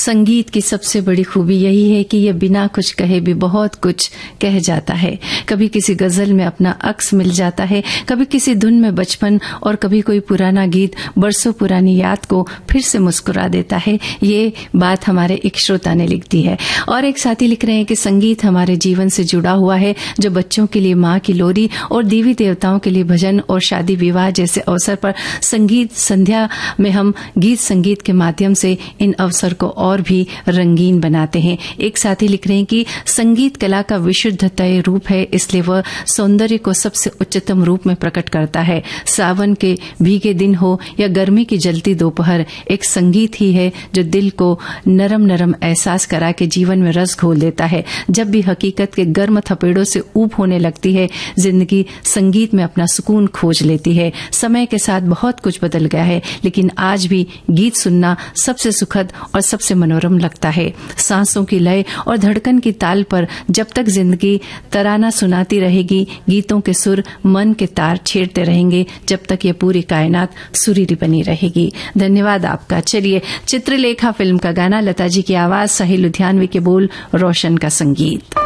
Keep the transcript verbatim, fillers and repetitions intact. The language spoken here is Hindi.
संगीत की सबसे बड़ी खूबी यही है कि यह बिना कुछ कहे भी बहुत कुछ कह जाता है। कभी किसी गजल में अपना अक्स मिल जाता है, कभी किसी धुन में बचपन, और कभी कोई पुराना गीत बरसों पुरानी याद को फिर से मुस्कुरा देता है। ये बात हमारे एक श्रोता ने लिख दी है। और एक साथी लिख रहे हैं कि संगीत हमारे जीवन से जुड़ा हुआ है, जो बच्चों के लिए माँ की लोरी और देवी देवताओं के लिए भजन और शादी विवाह जैसे अवसर पर संगीत संध्या में हम गीत संगीत के माध्यम से इन अवसर को और भी रंगीन बनाते हैं। एक साथी लिख रहे हैं कि संगीत कला का विशुद्धतय रूप है, इसलिए वह सौंदर्य को सबसे उच्चतम रूप में प्रकट करता है। सावन के भीगे दिन हो या गर्मी की जलती दोपहर, एक संगीत ही है जो दिल को नरम नरम एहसास करा के जीवन में रस घोल देता है। जब भी हकीकत के गर्म थपेड़ों से ऊब होने लगती है, जिंदगी संगीत में अपना सुकून खोज लेती है। समय के साथ बहुत कुछ बदल गया है, लेकिन आज भी गीत सुनना सबसे सुखद और सबसे मनोरम लगता है। सांसों की लय और धड़कन की ताल पर जब तक जिंदगी तराना सुनाती रहेगी, गीतों के सुर मन के तार छेड़ते रहेंगे, जब तक ये पूरी कायनात सुरीली बनी रहेगी। धन्यवाद आपका। चलिए, चित्रलेखा फिल्म का गाना, लता जी की आवाज, साहिल लुधियानवी के बोल, रोशन का संगीत।